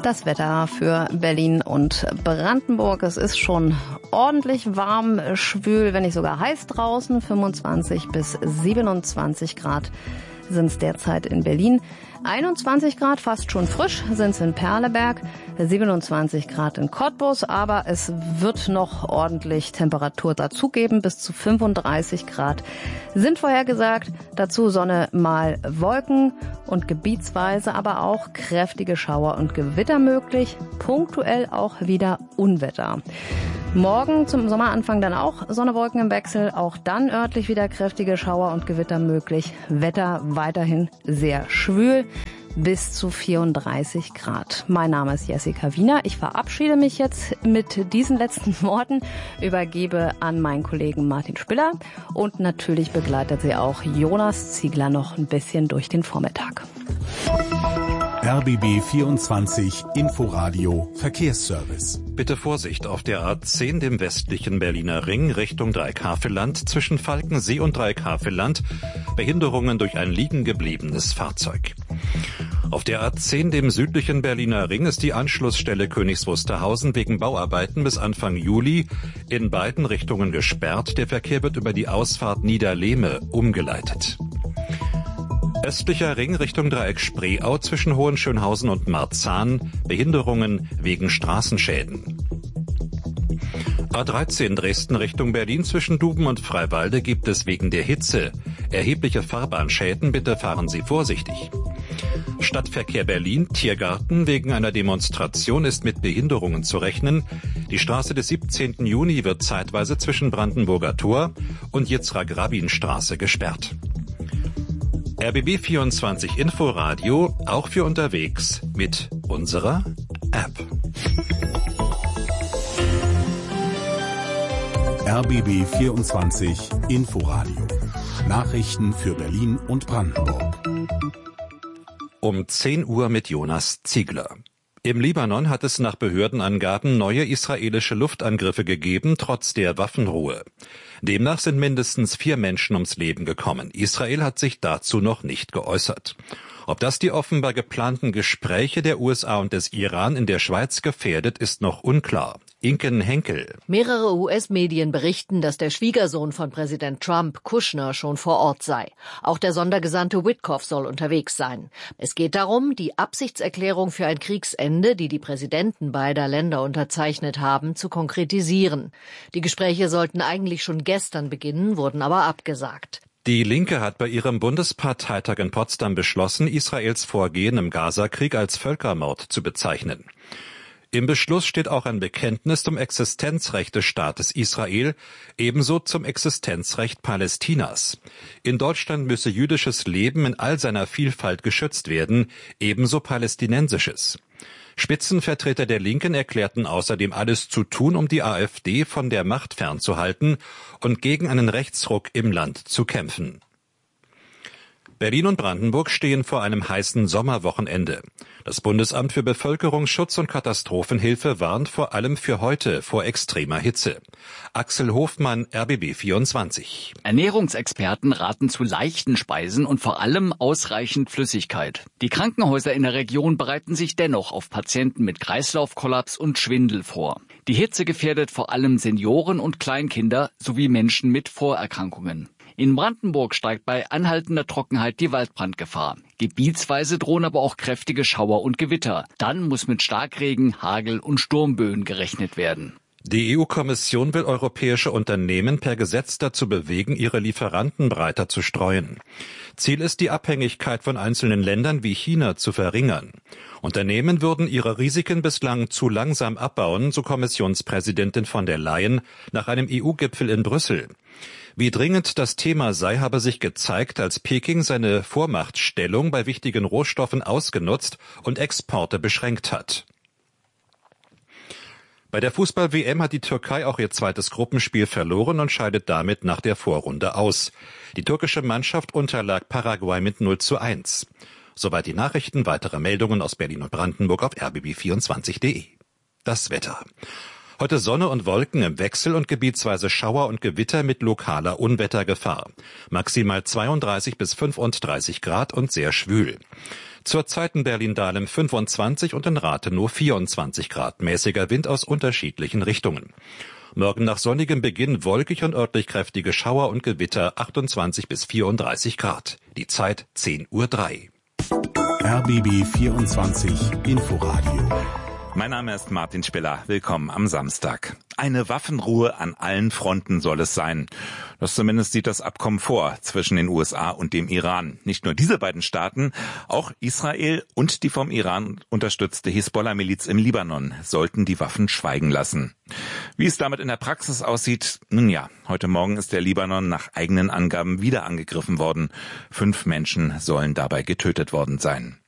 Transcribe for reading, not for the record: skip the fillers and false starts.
Das Wetter für Berlin und Brandenburg. Es ist schon ordentlich warm, schwül, wenn nicht sogar heiß draußen. 25 bis 27 Grad sind es derzeit in Berlin. 21 Grad, fast schon frisch, sind es in Perleberg, 27 Grad in Cottbus, aber es wird noch ordentlich Temperatur dazugeben, bis zu 35 Grad sind vorhergesagt. Dazu Sonne mal Wolken und gebietsweise aber auch kräftige Schauer und Gewitter möglich, punktuell auch wieder Unwetter. Morgen zum Sommeranfang dann auch Sonne-Wolken im Wechsel, auch dann örtlich wieder kräftige Schauer und Gewitter möglich. Wetter weiterhin sehr schwül, bis zu 34 Grad. Mein Name ist Jessica Wiener. Ich verabschiede mich jetzt mit diesen letzten Worten, übergebe an meinen Kollegen Martin Spiller und natürlich begleitet sie auch Jonas Ziegler noch ein bisschen durch den Vormittag. RBB 24 Inforadio Verkehrsservice. Bitte Vorsicht auf der A10, dem westlichen Berliner Ring, Richtung Dreieckhavelland, zwischen Falkensee und Dreieckhavelland, Behinderungen durch ein liegen gebliebenes Fahrzeug. Auf der A10, dem südlichen Berliner Ring, ist die Anschlussstelle Königs Wusterhausen wegen Bauarbeiten bis Anfang Juli in beiden Richtungen gesperrt. Der Verkehr wird über die Ausfahrt Niederlehme umgeleitet. Östlicher Ring Richtung Dreieck Spreeau zwischen Hohenschönhausen und Marzahn, Behinderungen wegen Straßenschäden. A13 Dresden Richtung Berlin zwischen Duben und Freiwalde gibt es wegen der Hitze erhebliche Fahrbahnschäden, bitte fahren Sie vorsichtig. Stadtverkehr Berlin, Tiergarten, wegen einer Demonstration ist mit Behinderungen zu rechnen. Die Straße des 17. Juni wird zeitweise zwischen Brandenburger Tor und Yitzhak-Rabin-Straße gesperrt. RBB 24 Inforadio, auch für unterwegs mit unserer App. RBB 24 Inforadio. Nachrichten für Berlin und Brandenburg. Um 10 Uhr mit Jonas Ziegler. Im Libanon hat es nach Behördenangaben neue israelische Luftangriffe gegeben, trotz der Waffenruhe. Demnach sind mindestens 4 Menschen ums Leben gekommen. Israel hat sich dazu noch nicht geäußert. Ob das die offenbar geplanten Gespräche der USA und des Iran in der Schweiz gefährdet, ist noch unklar. Inken Henkel. Mehrere US-Medien berichten, dass der Schwiegersohn von Präsident Trump, Kushner, schon vor Ort sei. Auch der Sondergesandte Witkoff soll unterwegs sein. Es geht darum, die Absichtserklärung für ein Kriegsende, die die Präsidenten beider Länder unterzeichnet haben, zu konkretisieren. Die Gespräche sollten eigentlich schon gestern beginnen, wurden aber abgesagt. Die Linke hat bei ihrem Bundesparteitag in Potsdam beschlossen, Israels Vorgehen im Gazakrieg als Völkermord zu bezeichnen. Im Beschluss steht auch ein Bekenntnis zum Existenzrecht des Staates Israel, ebenso zum Existenzrecht Palästinas. In Deutschland müsse jüdisches Leben in all seiner Vielfalt geschützt werden, ebenso palästinensisches. Spitzenvertreter der Linken erklärten außerdem alles zu tun, um die AfD von der Macht fernzuhalten und gegen einen Rechtsruck im Land zu kämpfen. Berlin und Brandenburg stehen vor einem heißen Sommerwochenende. Das Bundesamt für Bevölkerungsschutz und Katastrophenhilfe warnt vor allem für heute vor extremer Hitze. Axel Hofmann, RBB 24. Ernährungsexperten raten zu leichten Speisen und vor allem ausreichend Flüssigkeit. Die Krankenhäuser in der Region bereiten sich dennoch auf Patienten mit Kreislaufkollaps und Schwindel vor. Die Hitze gefährdet vor allem Senioren und Kleinkinder sowie Menschen mit Vorerkrankungen. In Brandenburg steigt bei anhaltender Trockenheit die Waldbrandgefahr. Gebietsweise drohen aber auch kräftige Schauer und Gewitter. Dann muss mit Starkregen, Hagel und Sturmböen gerechnet werden. Die EU-Kommission will europäische Unternehmen per Gesetz dazu bewegen, ihre Lieferanten breiter zu streuen. Ziel ist, die Abhängigkeit von einzelnen Ländern wie China zu verringern. Unternehmen würden ihre Risiken bislang zu langsam abbauen, so Kommissionspräsidentin von der Leyen nach einem EU-Gipfel in Brüssel. Wie dringend das Thema sei, habe sich gezeigt, als Peking seine Vormachtstellung bei wichtigen Rohstoffen ausgenutzt und Exporte beschränkt hat. Bei der Fußball-WM hat die Türkei auch ihr zweites Gruppenspiel verloren und scheidet damit nach der Vorrunde aus. Die türkische Mannschaft unterlag Paraguay mit 0:1. Soweit die Nachrichten. Weitere Meldungen aus Berlin und Brandenburg auf rbb24.de. Das Wetter. Heute Sonne und Wolken im Wechsel und gebietsweise Schauer und Gewitter mit lokaler Unwettergefahr. Maximal 32 bis 35 Grad und sehr schwül. Zurzeit in Berlin-Dahlem 25 und in Rathenow 24 Grad. Mäßiger Wind aus unterschiedlichen Richtungen. Morgen nach sonnigem Beginn wolkig und örtlich kräftige Schauer und Gewitter 28 bis 34 Grad. Die Zeit 10:03 Uhr. RBB 24 Inforadio. Mein Name ist Martin Spiller. Willkommen am Samstag. Eine Waffenruhe an allen Fronten soll es sein. Das zumindest sieht das Abkommen vor zwischen den USA und dem Iran. Nicht nur diese beiden Staaten, auch Israel und die vom Iran unterstützte Hisbollah-Miliz im Libanon sollten die Waffen schweigen lassen. Wie es damit in der Praxis aussieht, nun ja, heute Morgen ist der Libanon nach eigenen Angaben wieder angegriffen worden. 5 Menschen sollen dabei getötet worden sein.